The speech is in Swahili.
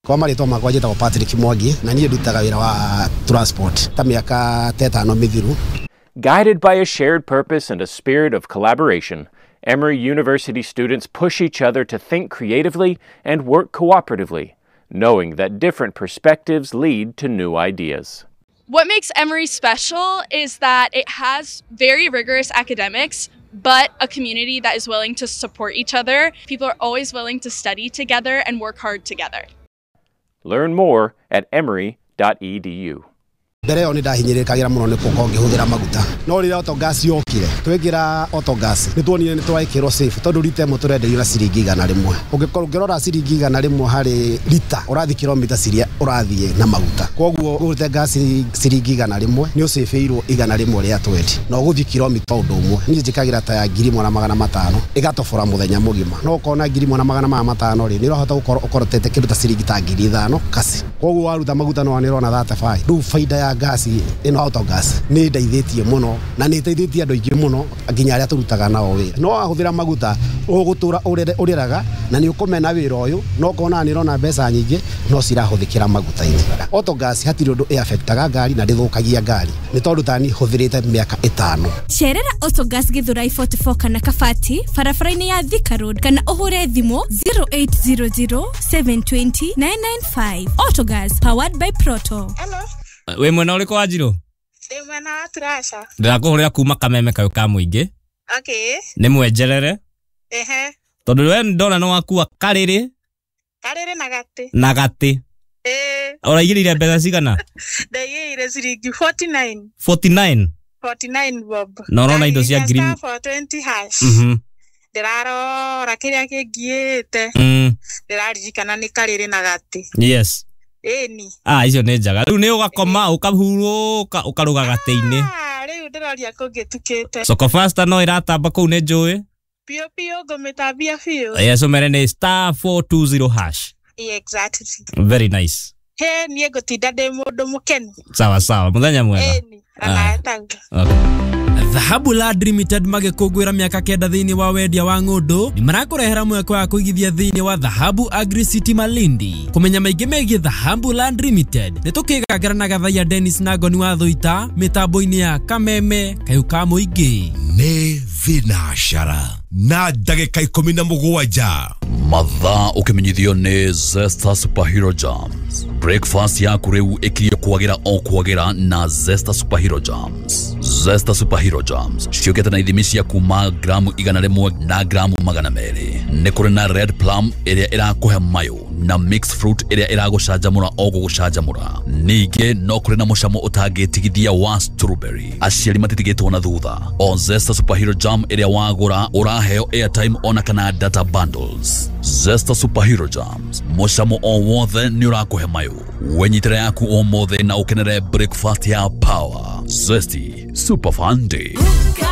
Kwa marĩtwa makwa njĩtagwo Patrick Mwangi na niĩ ndutaga wĩra wa transport ta mĩaka 5 mĩthiru. Guided by a shared purpose and a spirit of collaboration, Emory University students push each other to think creatively and work cooperatively, knowing that different perspectives lead to new ideas. What makes Emory special is that it has very rigorous academics, but a community that is willing to support each other. People are always willing to study together and work hard together. Learn more at emory.edu. Mbere yo ndahinyĩrĩkagĩra mũno nĩ kũkorwo ngĩhũthĩra maguta. No rĩrĩa autogas yokire, twĩkĩra autogas nĩ tuonire nĩ twekĩrwo safe tondũ rita ĩmwe tũrenderio na ciringi 100. Ũngĩrora ciringi 100 harĩ lita ũrathiĩ kilomita ciria ũrathiĩ na maguta. Koguo ũgũte gas ciringi 100 nĩ ũcĩbĩirwo 100 rĩa 20. Na ũgũthiĩ kilomita ũndũ ũmwe. Niĩ njĩkagĩra ta ya 1,500 ĩgatobora mũthenya mũgima. No ũkona 1,500 rĩ nĩ ũrahota gũkorwo ũkorotete kĩndũ ta ciringi ta 5,000 kasi. Koguo waruta maguta no wanĩrona 35. Rĩu faida ya gasi ino autogas nĩ ndaithĩtie mũno na nĩ ĩteithĩtie andũ aingĩ mũno nginya arĩa tũrutaga nao wĩra. No ahũthĩra maguta ũgũtũra ũrĩraga na nĩ ũkũmena wĩra ũyũ no kona nĩ rona mbeca nyingĩ no cirahũthĩkĩra maguta-inĩ. Autogas hatirĩ ũndũ ĩaffectaga ngari na ndĩthũkagia ngari. Nĩ tondũ tani hũthĩrĩte mĩaka 5. Cerera Autogas Githurai 44 kana Kabati barabara-inĩ ya Thika Road kana ũhũre thimũ 0800 720 995. Autogas powered by Proto. Hello. We mwena ũrĩkũ wa Njirũ? Ndĩ mwena wa Turasha. Ndĩrakũhũrĩra kuma Kameme kayũ ka mũingĩ. Okay. Nĩ mwenjerere? Ehe. Tondũ we ndona no wakua karĩrĩ na gatĩ. Na gatĩ. Ũraigĩrĩire mbeca cigana? Ndaigĩrĩire ciringi 49. 49? 49 bob. Na ũrona indo cia green. For 20 hash. Ndĩrarora kĩrĩa kĩngiĩte. Ndĩraririkana nĩ karĩrĩ na gatĩ. Yes. Eni. Icio nĩ njaga. Rĩu nĩ ũgakoma ũkahurũka ũkaruga gatĩ-inĩ. Rĩu ndĩroria kũngĩtukĩte. Soko Faster no ĩratamba kũu nĩ njũĩ. Pio ngũmĩtambia biũ. Yes, ũmere nĩ *420 hash. Exactly. Very nice. He niĩ ngũtinda ndĩ mũndũ mũkenu. Sawa mũthenya mwega. Eni. Anatanga. Dhahabu Land Limited magĩkũngũĩra mĩaka 9 thĩinĩ wa wendia wa ng'ũndũ nĩ marakũrehera mweke wa kũigithia thĩinĩ wa Dhahabu Agri City Malindi. Kũmenya maingĩ megiĩ Dhahabu Land Limited nĩ tũkĩgagĩra na Gathaia Dennis na Ngoni wa Thũita mĩtambo-inĩ ya Kameme kayũ ka mũingĩ. Nĩ thinashara na ndagĩka 17 mathaa ũkĩmenyithio nĩ Zesta Superhero Jams. Breakfast yaku rĩu ĩkirie kwagĩra na Zesta Superhero Jams. Zesta Superhero Jams ciũkĩte na ithimi cia kuma gramu 100 na gramu 200. Nĩ kũrĩ na red plum ĩrĩa ĩrakũhe mayo na mixed fruit ĩrĩa ĩragũcanjamũra gũgũcanjamũra. Ningĩ no kũrĩ na mũcamo ũtangĩtigithia wa strawberry. Aciari matitigĩtwo na thutha. O Zesta Superhero Jam ĩrĩa wagũra ũraheo airtime ona kana data bundles. Zesta Superhero Jams mũcamo o wothe nĩ ũrakũhe mayo. Wenyitĩra yaku o mothe na ũkenere breakfast ya power. Zesty Super Fun Day.